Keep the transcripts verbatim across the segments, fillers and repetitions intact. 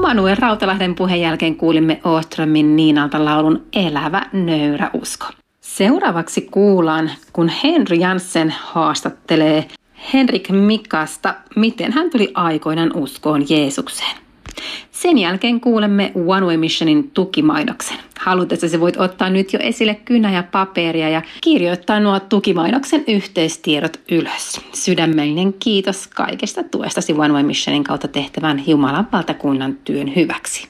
Manuel Rautalahden puheen jälkeen kuulimme Åströmin Niinalta laulun Elävä nöyrä usko. Seuraavaksi kuullaan, kun Henry Jansen haastattelee Henrik Mikasta, miten hän tuli aikoinaan uskoon Jeesukseen. Sen jälkeen kuulemme One Way Missionin tukimainoksen. Halutessa se voit ottaa nyt jo esille kynä ja paperia ja kirjoittaa nuo tukimainoksen yhteystiedot ylös. Sydämellinen kiitos kaikesta tuestasi One Way Missionin kautta tehtävän Jumalan valtakunnan työn hyväksi.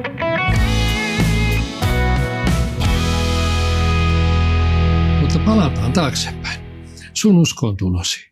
Mutta palataan taaksepäin. Sun uskoon tulosi.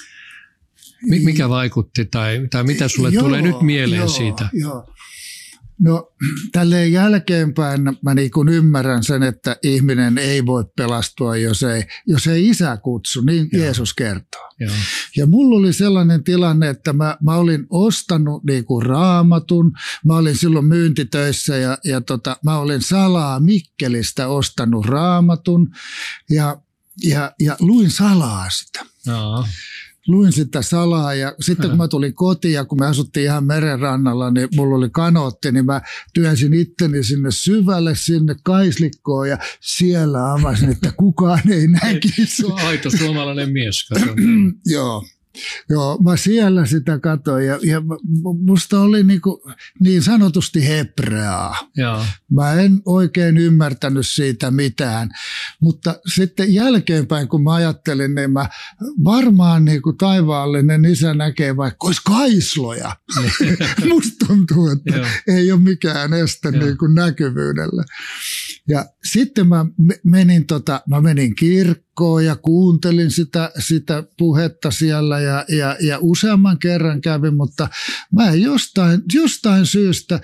Mikä vaikutti tai, tai mitä sulle joo, tulee nyt mieleen joo, siitä? Joo. No tälleen jälkeenpäin mä niin kuin ymmärrän sen, että ihminen ei voi pelastua, jos ei, jos ei isä kutsu, niin joo. Jeesus kertoo. Joo. Ja mulla oli sellainen tilanne, että mä, mä olin ostanut niin kuin Raamatun, mä olin silloin myyntitöissä ja, ja tota, mä olin salaa Mikkelistä ostanut Raamatun ja, ja, ja luin salaa sitä. Joo. Luin sitä salaa ja sitten kun mä tulin kotiin ja kun me asuttiin ihan merenrannalla, niin mulla oli kanootti, niin mä työnsin itteni sinne syvälle, sinne kaislikkoon ja siellä avasin, että kukaan ei näkisi. Aito suomalainen mies. Joo. Joo, mä siellä sitä katsoin ja, ja musta oli niin, kuin, niin sanotusti hebreaa. Joo. Mä en oikein ymmärtänyt siitä mitään, mutta sitten jälkeenpäin kun mä ajattelin, niin mä varmaan niin kuin taivaallinen isä näkee vaikka olisi kaisloja. Musta tuntuu, että joo. Ei ole mikään este niin kuin näkyvyydelle. Ja sitten mä menin, tota, mä menin kirkkoon ja kuuntelin sitä, sitä puhetta siellä ja, ja, ja useamman kerran kävin, mutta mä en jostain, jostain syystä,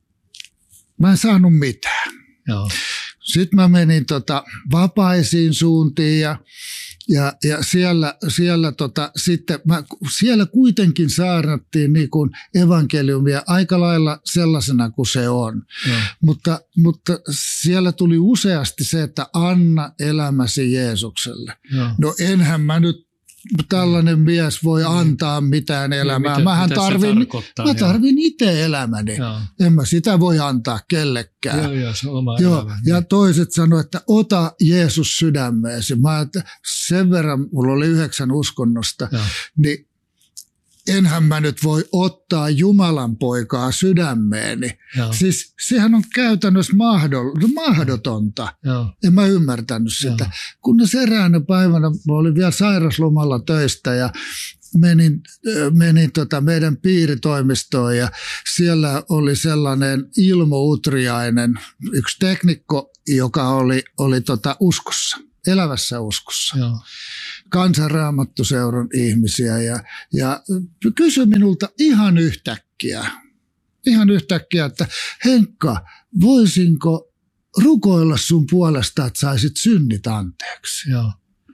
mä en saanut mitään. Joo. Sitten mä menin tota, vapaisiin suuntiin ja Ja, ja siellä, siellä, tota, sitten mä, siellä kuitenkin saarnattiin niin kuin evankeliumia aika lailla sellaisena kuin se on. No. Mutta, mutta siellä tuli useasti se, että anna elämäsi Jeesukselle. No, no enhän mä nyt tällainen mies voi antaa mitään elämää. Mitä, Mähän mitä tarvin, mä tarvin itse elämäni. Joo. En mä sitä voi antaa kellekään. Joo, joo, se on oma joo, elämä. ja toiset sanoivat, että ota Jeesus sydämeesi. Mä että sen verran, mulla oli yhdeksän uskonnosta, joo. Niin enhän mä nyt voi ottaa Jumalan poikaa sydämeeni. Joo. Siis sehän on käytännössä mahdotonta. Joo. En mä ymmärtänyt sitä. Joo. Kunnes eräänä päivänä, mä olin vielä sairaslomalla töistä ja menin, menin tota meidän piiritoimistoon ja siellä oli sellainen Ilmo Utriainen, yksi teknikko, joka oli, oli tota uskossa. Elävässä uskossa. Joo. Kansanraamattuseuran ihmisiä ja, ja kysyi minulta ihan yhtäkkiä, ihan yhtäkkiä, että Henkka, voisinko rukoilla sun puolesta, että saisit synnit anteeksi? Joo.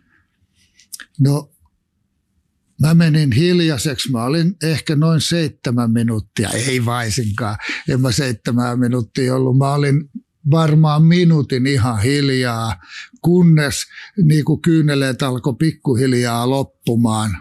No, mä menin hiljaiseksi, mä olin ehkä noin seitsemän minuuttia, ei vaisinkaan, en mä seitsemän minuuttia ollut, mä olin varmaan minuutin ihan hiljaa, kunnes niin kuin kyyneleet alkoi pikkuhiljaa loppumaan.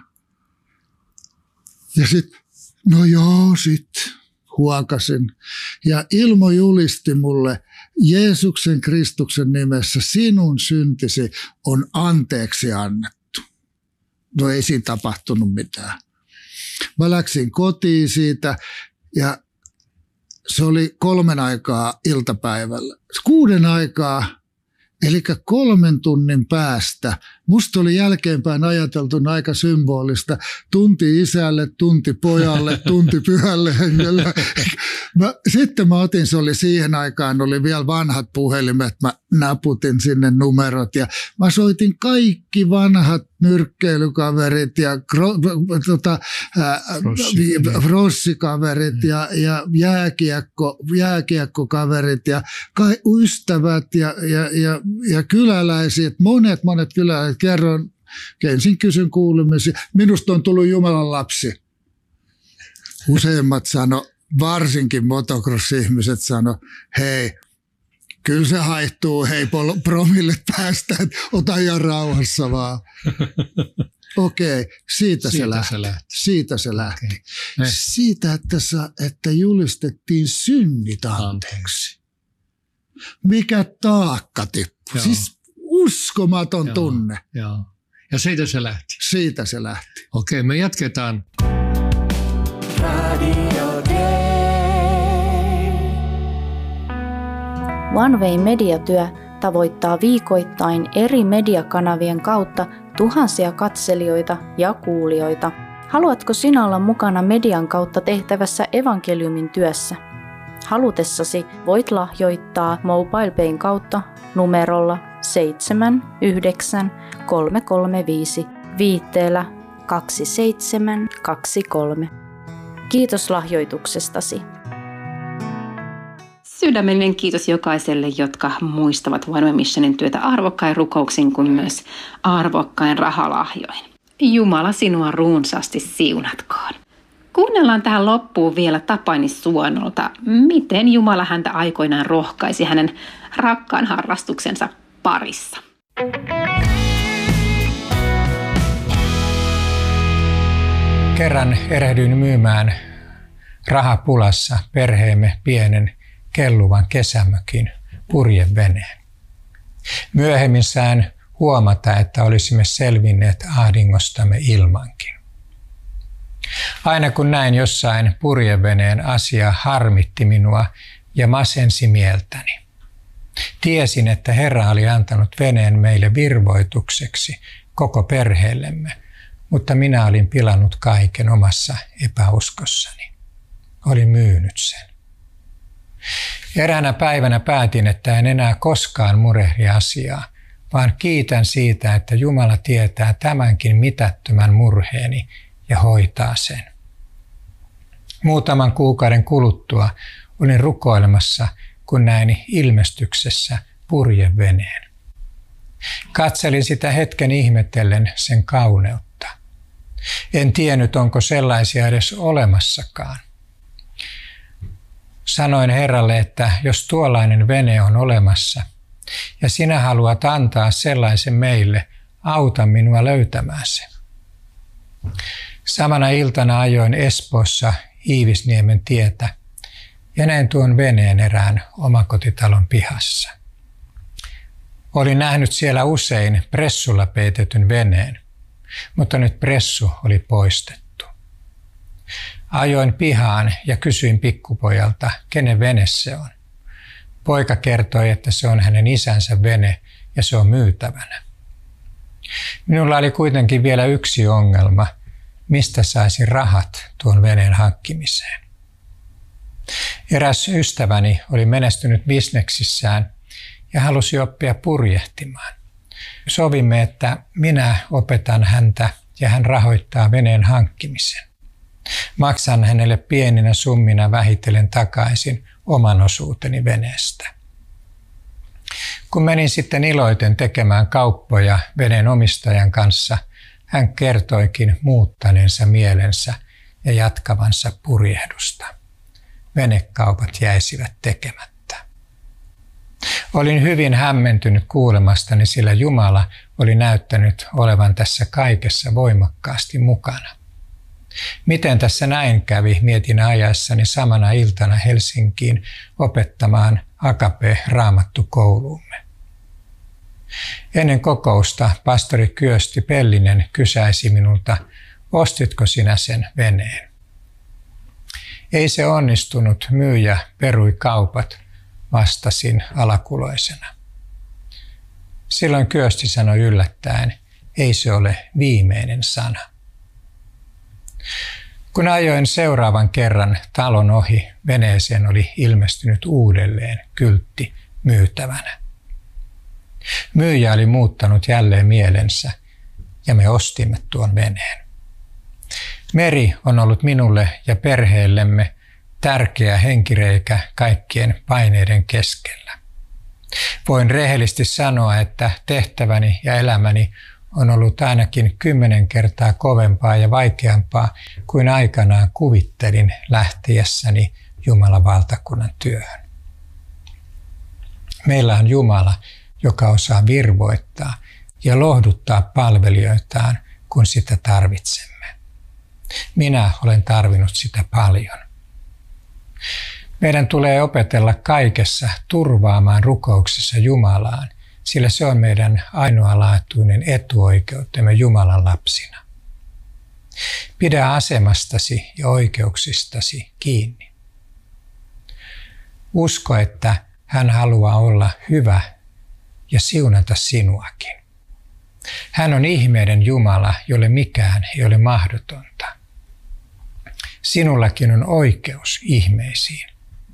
Ja sitten, no joo, sitten huokasin. Ja Ilmo julisti mulle Jeesuksen Kristuksen nimessä, sinun syntisi on anteeksi annettu. No ei siinä tapahtunut mitään. Mä läksin kotiin siitä ja se oli kolmen aikaa iltapäivällä. Kuuden aikaa, eli kolmen tunnin päästä. Musta oli jälkeenpäin ajateltuna aika symbolista. Tunti isälle, tunti pojalle, tunti pyhälle hengelle. Mä, sitten mä otin, se oli siihen aikaan, oli vielä vanhat puhelimet. Mä naputin sinne numerot ja mä soitin kaikki vanhat nyrkkeilykaverit ja kro, tota, ää, rossikaverit ja, ja jääkiekko, jääkiekkokaverit ja ka, ystävät ja, ja, ja, ja kyläläiset, monet monet kyläläiset. Kerron, ensin kysyn kuulumisia. Minusta on tullut Jumalan lapsi. Useimmat sano, varsinkin motocross-ihmiset sano, hei, kyllä se haihtuu, hei promille päästä, että ota ihan rauhassa vaan. Okei, okay, siitä, siitä, se lähti. se lähti. Siitä se lähti. Okay. Siitä, että, sa, että julistettiin synnit anteeksi. Mikä taakka tippui. Siis uskomaton Joo. tunne. Joo. Ja siitä se lähti. Siitä se lähti. Okei, me jatketaan. One Way mediatyö tavoittaa viikoittain eri mediakanavien kautta tuhansia katselijoita ja kuulijoita. Haluatko sinä olla mukana median kautta tehtävässä evankeliumin työssä? Halutessasi voit lahjoittaa MobilePayn kautta numerolla seitsemän yhdeksän kolme kolme viisi viitteellä kaksi seitsemän kaksi kolme. Kiitos lahjoituksestasi. Sydämellinen kiitos jokaiselle, jotka muistavat One Way Missionin työtä arvokkain rukouksin kuin myös arvokkain rahalahjoin. Jumala sinua runsaasti siunatkoon. Kuunnellaan tähän loppuun vielä Tapani Suonolta, miten Jumala häntä aikoinaan rohkaisi hänen rakkaan harrastuksensa parissa. Kerran erehdyin myymään rahapulassa perheemme pienen kelluvan kesämökin purjeveneen. Myöhemmin sain huomata, että olisimme selvinneet ahdingostamme ilmankin. Aina kun näin jossain purjeveneen asia harmitti minua ja masensi mieltäni. Tiesin, että Herra oli antanut veneen meille virvoitukseksi koko perheellemme, mutta minä olin pilannut kaiken omassa epäuskossani. Olin myynyt sen. Eräänä päivänä päätin, että en enää koskaan murehdi asiaa, vaan kiitän siitä, että Jumala tietää tämänkin mitättömän murheeni ja hoitaa sen. Muutaman kuukauden kuluttua olin rukoilemassa, kun näin ilmestyksessä purjeveneen. Katselin sitä hetken ihmetellen sen kauneutta. En tiennyt, onko sellaisia edes olemassakaan. Sanoin Herralle, että jos tuollainen vene on olemassa ja sinä haluat antaa sellaisen meille, auta minua löytämään se. Samana iltana ajoin Espoossa Iivisniemen tietä ja näin tuon veneen erään omakotitalon pihassa. Olin nähnyt siellä usein pressulla peitetyn veneen, mutta nyt pressu oli poistettu. Ajoin pihaan ja kysyin pikkupojalta, kenen vene se on. Poika kertoi, että se on hänen isänsä vene ja se on myytävänä. Minulla oli kuitenkin vielä yksi ongelma, mistä saisin rahat tuon veneen hankkimiseen. Eräs ystäväni oli menestynyt bisneksissään ja halusi oppia purjehtimaan. Sovimme, että minä opetan häntä ja hän rahoittaa veneen hankkimisen. Maksan hänelle pieninä summina vähitellen takaisin oman osuuteni veneestä. Kun menin sitten iloiten tekemään kauppoja veneen omistajan kanssa, hän kertoikin muuttaneensa mielensä ja jatkavansa purjehdusta. Venekaupat jäisivät tekemättä. Olin hyvin hämmentynyt kuulemastani, sillä Jumala oli näyttänyt olevan tässä kaikessa voimakkaasti mukana. Miten tässä näin kävi, mietin ajaessani samana iltana Helsinkiin opettamaan Agape-raamattukouluumme. Ennen kokousta pastori Kyösti Pellinen kysäisi minulta, ostitko sinä sen veneen? Ei se onnistunut, myyjä perui kaupat, vastasin alakuloisena. Silloin Kyösti sanoi yllättäen, ei se ole viimeinen sana. Kun ajoin seuraavan kerran talon ohi, veneeseen oli ilmestynyt uudelleen kyltti myytävänä. Myyjä oli muuttanut jälleen mielensä ja me ostimme tuon veneen. Meri on ollut minulle ja perheellemme tärkeä henkireikä kaikkien paineiden keskellä. Voin rehellisesti sanoa, että tehtäväni ja elämäni on ollut ainakin kymmenen kertaa kovempaa ja vaikeampaa kuin aikanaan kuvittelin lähtiessäni Jumalan valtakunnan työhön. Meillä on Jumala, joka osaa virvoittaa ja lohduttaa palvelijoitaan kun sitä tarvitsemme. Minä olen tarvinnut sitä paljon. Meidän tulee opetella kaikessa turvaamaan rukouksessa Jumalaan, sillä se on meidän ainoalaatuinen etuoikeutemme Jumalan lapsina. Pidä asemastasi ja oikeuksistasi kiinni. Usko, että hän haluaa olla hyvä ja siunata sinuakin. Hän on ihmeiden Jumala, jolle mikään ei ole mahdotonta. Sinullakin on oikeus ihmeisiin.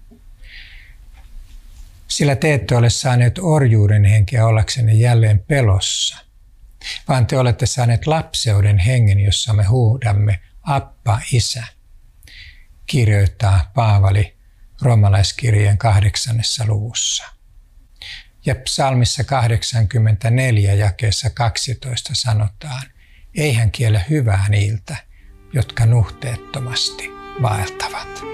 Sillä te ette ole saaneet orjuuden henkeä ollaksenne jälleen pelossa, vaan te olette saaneet lapseuden hengen, jossa me huudamme Appa, Isä, kirjoittaa Paavali roomalaiskirjeen kahdeksannessa luvussa. Ja psalmissa kahdeksankymmentäneljä jakeessa kaksitoista sanotaan, ei hän kiellä hyvää niiltä, jotka nuhteettomasti vaeltavat.